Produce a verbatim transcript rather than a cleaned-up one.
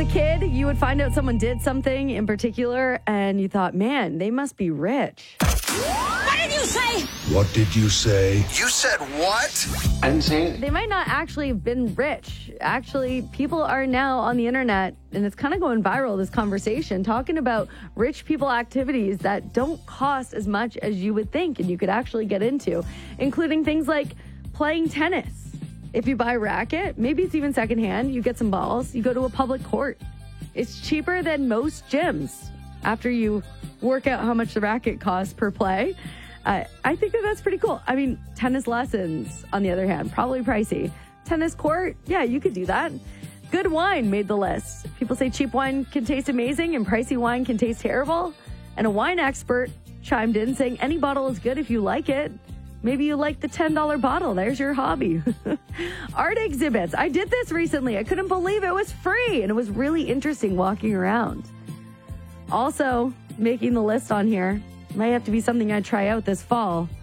a kid, you would find out someone did something in particular and you thought, man, they must be rich. What did you say? What did you say? You said what? I didn't say anything. They might not actually have been rich. Actually, people are now on the internet, and it's kind of going viral, this conversation, talking about rich people activities that don't cost as much as you would think and you could actually get into, including things like playing tennis. If you buy a racket, maybe it's even secondhand, you get some balls, you go to a public court. It's cheaper than most gyms after you work out how much the racket costs per play. Uh, I think that that's pretty cool. I mean, tennis lessons, on the other hand, probably pricey. Tennis court, yeah, you could do that. Good wine made the list. People say cheap wine can taste amazing and pricey wine can taste terrible. And a wine expert chimed in saying any bottle is good if you like it. Maybe you like the ten dollar bottle. There's your hobby. Art exhibits. I did this recently. I couldn't believe it was free. And it was really interesting walking around. Also, making the list on here, might have to be something I try out this fall.